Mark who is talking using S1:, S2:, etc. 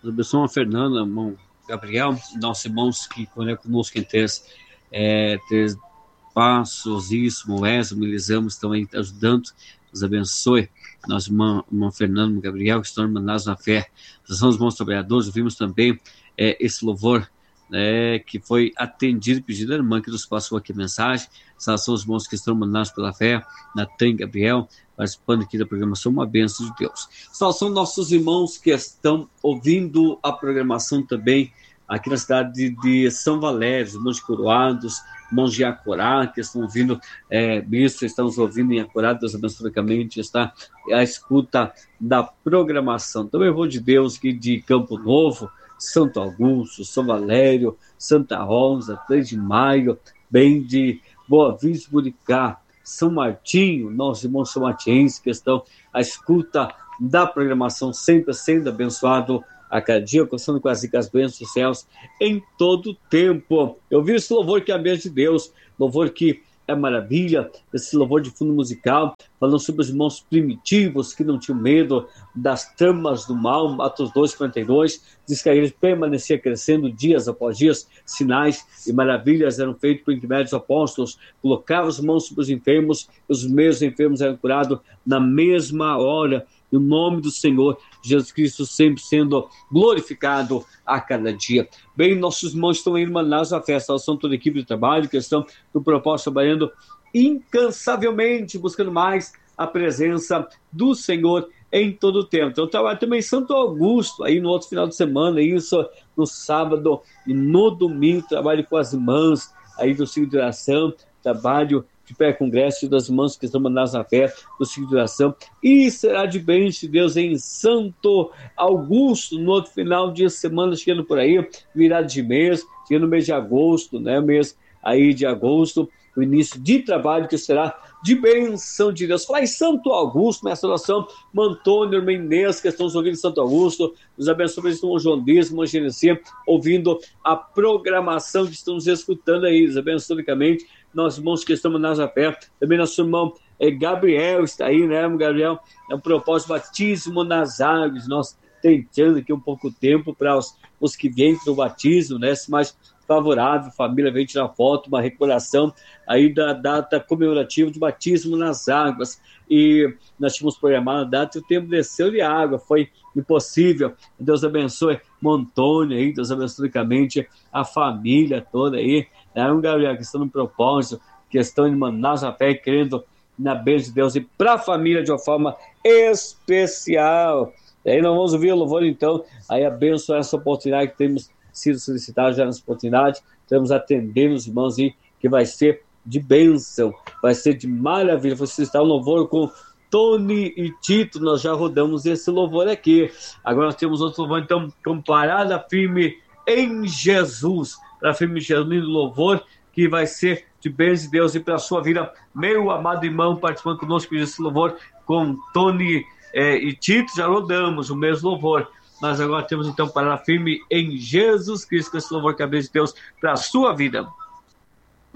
S1: Deus abençoe a Fernanda, irmão Gabriel, nossos irmãos que conectam conosco em três passos, isso, Moés, Milizamos, estão aí ajudando. Deus abençoe nosso irmão Fernando, Gabriel, que estão irmanados na fé. Nós somos bons trabalhadores, ouvimos também esse louvor que foi atendido e pedido da irmã que nos passou aqui a mensagem. São os irmãos que estão irmanados pela fé, Natan e Gabriel, participando aqui da programação, uma bênção de Deus. São nossos irmãos que estão ouvindo a programação também aqui na cidade de São Valério, irmãos de Coroados, irmãos de Acorá, que estão ouvindo, bispo, estamos ouvindo em Acorá, Deus abençoadamente está a escuta da programação. Também vou de Deus aqui de Campo Novo, Santo Augusto, São Valério, Santa Rosa, 3 de Maio, bem de Boa Vista, Buricá, São Martinho, nossos irmãos são martienses que estão à escuta da programação, sempre sendo abençoado a cada dia, alcançando com as ricas bênçãos dos céus em todo o tempo. Eu vi esse louvor que é a bênção de Deus, louvor que é maravilha, esse louvor de fundo musical, falando sobre os irmãos primitivos que não tinham medo das tramas do mal. Atos 2:42 diz que a igreja permanecia crescendo dias após dias, sinais e maravilhas eram feitos por intermédio dos apóstolos, colocavam as mãos sobre os enfermos, os mesmos enfermos eram curados na mesma hora. E o nome do Senhor Jesus Cristo sempre sendo glorificado a cada dia. Bem, nossos irmãos estão irmanados na festa, elas são toda a equipe de trabalho, que estão no propósito, trabalhando incansavelmente, buscando mais a presença do Senhor em todo o tempo. Então, trabalho também em Santo Augusto, aí no outro final de semana, isso no sábado e no domingo, trabalho com as irmãs aí do ciclo de oração, trabalho de pré-congresso das irmãs que estão mandadas na fé, do ciclo de oração, e será de bênção de Deus em Santo Augusto, no outro final de semana, chegando por aí, virado de mês, chegando no mês de agosto, né, mês aí de agosto, o início de trabalho que será de bênção de Deus. Falar em Santo Augusto, minha oração, Antônio, irmã Inês, que estão ouvindo em Santo Augusto, nos abençoe, irmão João Dias, irmão Genesia, ouvindo a programação que estamos escutando aí, nos abençoe unicamente, nossos irmãos que estão na fé, também nosso irmão Gabriel está aí, né, Gabriel? É um propósito batismo nas águas, nós tentando aqui um pouco tempo para os que vêm para o batismo, né, se mais favorável, família vem tirar foto, uma recordação aí da data comemorativa de batismo nas águas, e nós tínhamos programado a data e o tempo desceu de água, foi impossível. Deus abençoe Montônio aí, Deus abençoe unicamente a família toda aí, né? Gabriel, que estão no propósito, que estão em Manaus na fé, crendo na bênção de Deus, e para a família de uma forma especial. E aí nós vamos ouvir o louvor então, aí abençoar essa oportunidade que temos sido solicitados já nessa oportunidade, estamos atendendo os irmãos aí, que vai ser de bênção, vai ser de maravilha. Você está um louvor com Tony e Tito, nós já rodamos esse louvor aqui. Agora nós temos outro louvor, então, com Parada Firme em Jesus, para firme em Jesus, lindo louvor, que vai ser de bênção de Deus e para a sua vida, meu amado irmão, participando conosco desse louvor com Tony e Tito, já rodamos o mesmo louvor. Nós agora temos então Parada Firme em Jesus Cristo, com esse louvor que é a bênção de Deus para a sua vida.